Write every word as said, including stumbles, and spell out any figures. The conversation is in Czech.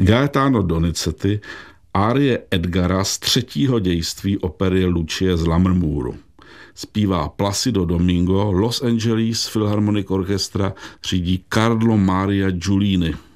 Gaetano Donizetti árie Edgara z třetího dějství opery Lucie z Lammermouru. Zpívá Placido Domingo, Los Angeles Philharmonic Orchestra řídí Carlo Maria Giulini.